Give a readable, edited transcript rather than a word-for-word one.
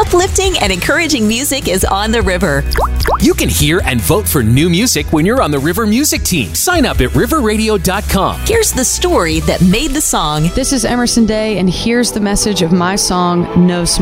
Uplifting and encouraging music is on the river. You can hear and vote for new music when you're on the River Music Team. Sign up at riverradio.com. Here's the story that made the song. This is Emerson Day, and here's the message of my song, No Smoke.